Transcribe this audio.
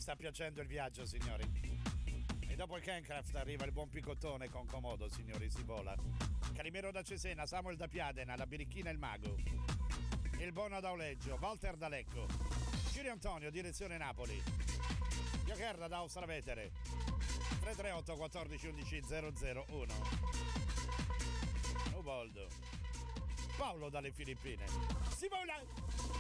sta piacendo il viaggio, signori. E dopo il Cancraft arriva il buon picottone con Comodo, signori, si vola. Calimero da Cesena, Samuel da Piadena, la Birichina e il Mago. Il Bono da Oleggio, Walter da Lecco. Giulio Antonio, direzione Napoli. Giocherra da Austravetere. 338 14 11 001. Uboldo. Paolo dalle Filippine. Si vola!